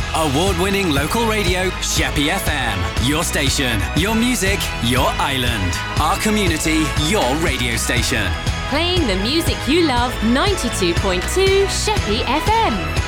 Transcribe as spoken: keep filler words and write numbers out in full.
Award-winning local radio, Sheppey F M. Your station, your music, your island. Our community, your radio station. Playing the music you love, ninety-two point two Sheppey F M.